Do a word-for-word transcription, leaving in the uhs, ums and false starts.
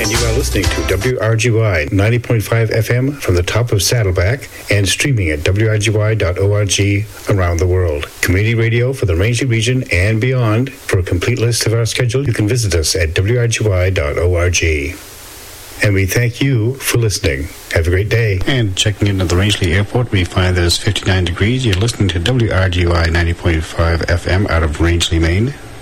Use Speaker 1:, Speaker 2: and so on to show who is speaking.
Speaker 1: And you are listening to W R G Y ninety point five F M from the top of Saddleback and streaming at w r g y dot org around the world. Community radio for the Rangeley region and beyond. For a complete list of our schedule, you can visit us at w r g y dot org. And we thank you for listening. Have a great day.
Speaker 2: And checking into the Rangeley Airport, we find that it's fifty-nine degrees. You're listening to W R G Y ninety point five F M out of Rangeley, Maine.